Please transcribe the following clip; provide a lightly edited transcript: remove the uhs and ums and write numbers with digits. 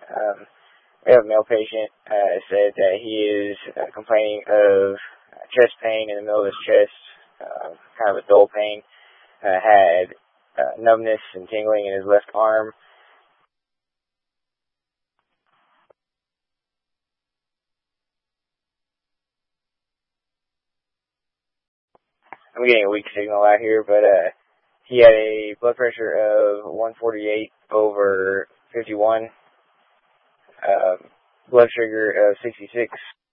We have a male patient said that he is complaining of chest pain in the middle of his chest, kind of a dull pain. Had numbness and tingling in his left arm. I'm getting a weak signal out here, but he had a blood pressure of 148 over 51, blood sugar of 66.